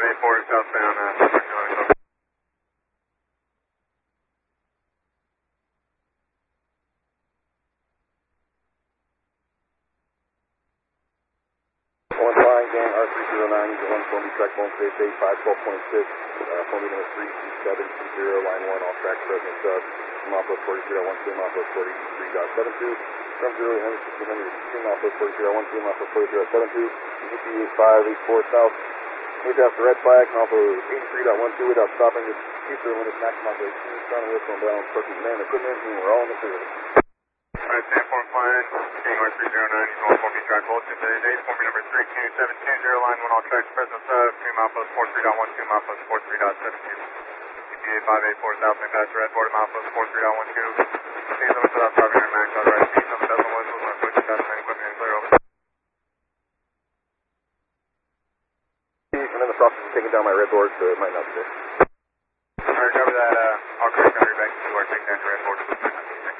584 southbound, One flying gang, R309, one Foamy track, phone today, day 512.6, Foamy number 32720, line 1, all tracks present, Mopos 43.12, Mopos 43.72, from 0 to 100, Mopos 43.12, Mopos 43.72, ETA 584 south, need to have the red flag, Mopos 83.12 without stopping, just keep the limit, maximum operation, trying to whistle down, purchase man equipment, and we're all in the service. Alright, Sanford flying, gang R309, he's on Foamy track, hold today, day, Foamy number 32720, line 1, all tracks present, Mopos 43.12, Mopos 43.72. ETA 584 south, and pass red border, Mopos 43.12. Please limit without stopping your max authorized speed, limit decimal whistles, and push down and equipment and clear over. I'm in the process of taking down my red board, so it might not be there.